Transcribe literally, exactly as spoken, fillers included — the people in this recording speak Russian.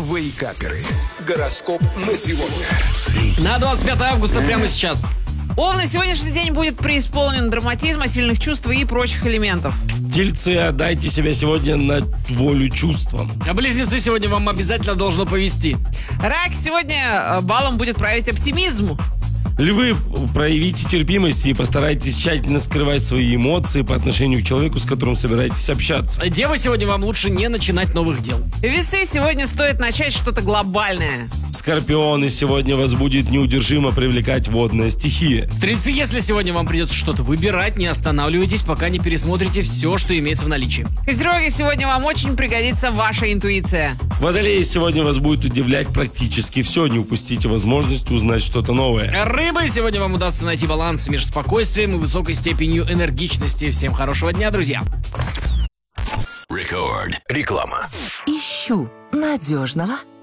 Вейкаперы. Гороскоп на сегодня. На двадцать пятое августа прямо сейчас. Овны, сегодняшний день будет преисполнен драматизма, сильных чувств и прочих элементов. Тельцы, отдайте себя сегодня на волю чувствам. А близнецы, сегодня вам обязательно должно повезти. Рак, сегодня балом будет править оптимизм. Львы, проявите терпимость и постарайтесь тщательно скрывать свои эмоции по отношению к человеку, с которым собираетесь общаться. Девы, сегодня вам лучше не начинать новых дел. Весы, сегодня стоит начать что-то глобальное. Скорпионы, сегодня вас будет неудержимо привлекать водная стихия. Стрельцы, если сегодня вам придется что-то выбирать, не останавливайтесь, пока не пересмотрите все, что имеется в наличии. Козероги, сегодня вам очень пригодится ваша интуиция. Водолеи, сегодня вас будет удивлять практически все, не упустите возможность узнать что-то новое. Рыбы, сегодня вам удастся найти баланс между спокойствием и высокой степенью энергичности. Всем хорошего дня, друзья. Рекорд. Реклама. Ищу надежного,